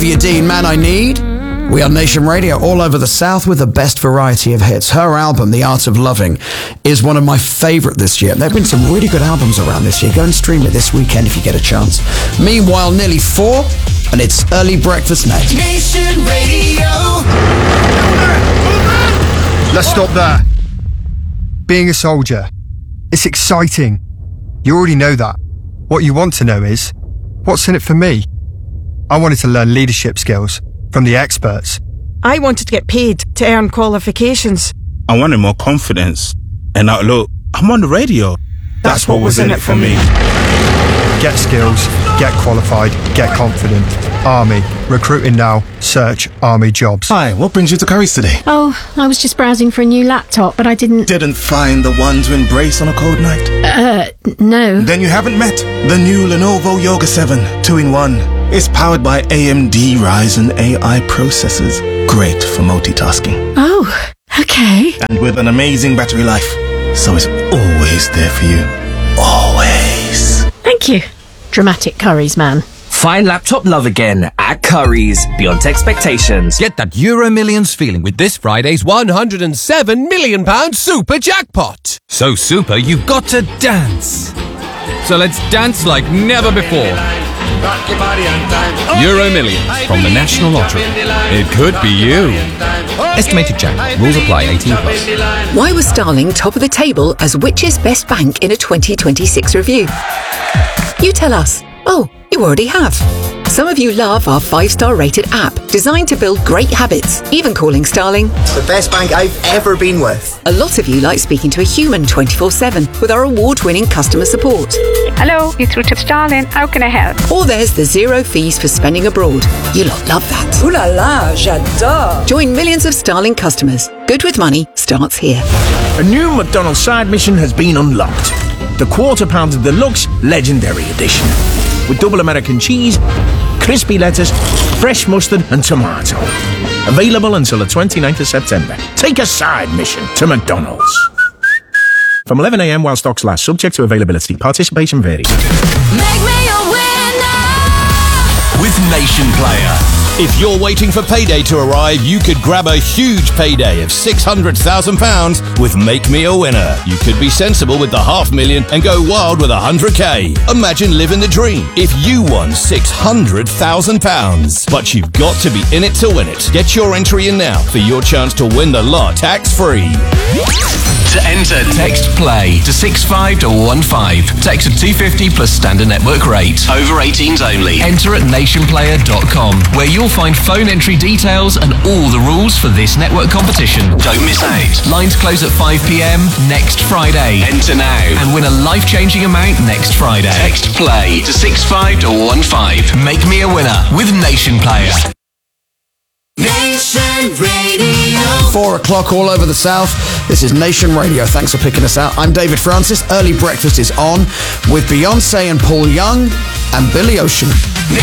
Olivia Dean, Man I Need. We are Nation Radio all over the South with the best variety of hits. Her album, The Art of Loving, is one of my favourite this year. There have been some really good albums around this year. Go and stream it this weekend if you get a chance. Meanwhile, nearly 4, and it's early breakfast next. Nation Radio. Let's stop there. Being a soldier, it's exciting. You already know that. What you want to know is, what's in it for me? I wanted to learn leadership skills from the experts. I wanted to get paid to earn qualifications. I wanted more confidence. And now look, I'm on the radio. That's what was in it for me. Get skills, get qualified, get confident. Army. Recruiting now. Search Army jobs. Hi, what brings you to Curry's today? Oh, I was just browsing for a new laptop, but I didn't find the one to embrace on a cold night? No. Then you haven't met the new Lenovo Yoga 7 2-in-1. It's powered by AMD Ryzen AI processors. Great for multitasking. Oh, okay. And with an amazing battery life. So it's always there for you. Always. Thank you. Dramatic Curry's man. Find laptop love again at Curry's. Beyond expectations. Get that Euro Millions feeling with this Friday's £107 million super jackpot. So super, you've got to dance. So let's dance like never before. Euro Millions from the National Lottery. It could be you. Estimated jackpot. Rules apply. 18+. Why was Starling top of the table as Which's best bank in a 2026 review? You tell us. Oh, you already have. Some of you love our 5-star rated app, designed to build great habits, even calling Starling the best bank I've ever been with. A lot of you like speaking to a human 24/7 with our award-winning customer support. Hello, you're through to Starling. How can I help? Or there's the 0 fees for spending abroad. You lot love that. Ooh la la, j'adore. Join millions of Starling customers. Good with money starts here. A new McDonald's side mission has been unlocked. The Quarter Pounder Deluxe Legendary Edition. With double American cheese, crispy lettuce, fresh mustard and tomato. Available until the 29th of September. Take a side mission to McDonald's. From 11 a.m. while stocks last, subject to availability. Participation varies. Make me a winner with Nation Player. If you're waiting for payday to arrive, you could grab a huge payday of £600,000 with Make Me a Winner. You could be sensible with the $500,000 and go wild with $100K. Imagine living the dream if you won £600,000. But you've got to be in it to win it. Get your entry in now for your chance to win the lot tax-free. To enter, text PLAY to 65215. Text to 250 plus standard network rate. Over 18s only. Enter at nationplayer.com, where you'll find phone entry details and all the rules for this network competition. Don't miss out. Lines close at 5 p.m. next Friday. Enter now and win a life-changing amount next Friday. Text PLAY to 65215. Make me a winner with Nation Player. Nation Radio. 4 o'clock all over the South. This is Nation Radio. Thanks for picking us out. I'm David Francis. Early breakfast is on with Beyonce and Paul Young and Billy Ocean.